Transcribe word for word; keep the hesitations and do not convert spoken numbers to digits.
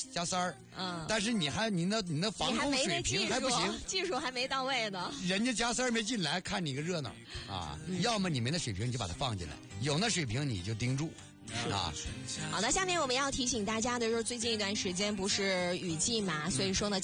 加塞儿， 嗯， 但是你还你那你那防控水平还不行， 技术还没到位呢。 人家加塞儿没进来，看你个热闹啊！ 嗯、 要么你没那水平，你就把它放进来；有那水平，你就盯住。啊， 好的，下面我们要提醒大家的就是最近一段时间不是雨季嘛，所以说呢。